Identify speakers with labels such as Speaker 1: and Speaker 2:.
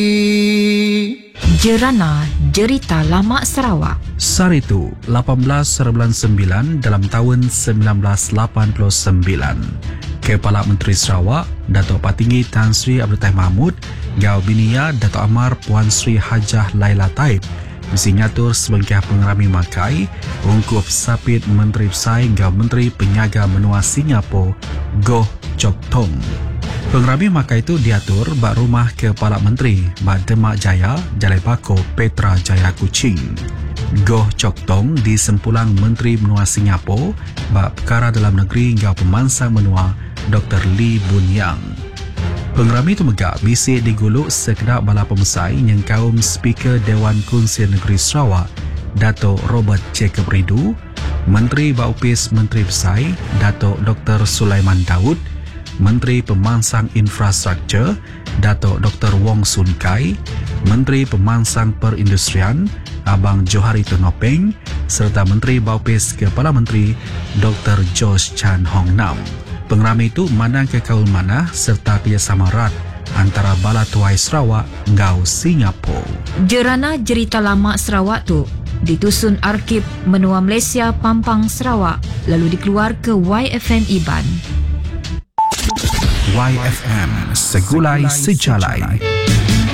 Speaker 1: Jerana Jerita Lama Sarawak.
Speaker 2: Saritu 18/9 dalam tahun 1989. Kepala Menteri Sarawak Datuk Patinggi Tan Sri Abdul Tahir Mahmud Gau Binia Datuk Amar Puan Sri Hajah Laila Taib mesti ngatur sebengkah pengerami makai ungkup sapit Menteri Pesaing Gau Menteri Penyaga Menua Singapura Goh Chok Tong. Pengerami makai itu diatur bak rumah Kepala Menteri bak Demak Jaya, Jalai Bako, Petra Jaya Kuching. Goh Chok Tong di sempulang Menteri Menua Singapura bak Perkara Dalam Negeri Gau Pemansang Menua Dr. Lee Boon Yang. Pengerami itu megak bisik diguluk sekedar bala pemesai yang kaum Speaker Dewan Kongsian Negeri Sarawak Datuk Robert Jacob Ridu, Menteri Baupis Menteri Pesai Datuk Dr. Sulaiman Daud, Menteri Pemansang Infrastruktur Datuk Dr. Wong Sun Kai, Menteri Pemansang Perindustrian Abang Johari Tonopeng serta Menteri Baupis Kepala Menteri Dr. Josh Chan Hong Nam. Pengerami itu mandang ke kaul manah serta kerjasama erat antara Bala Tuai Sarawak ngau Singapura.
Speaker 1: Jerana Jerita Lama Sarawak tu ditusun Arkib Menua Malaysia Pampang Sarawak lalu dikeluar ke YFM Iban.
Speaker 2: YFM Segulai Sejalai.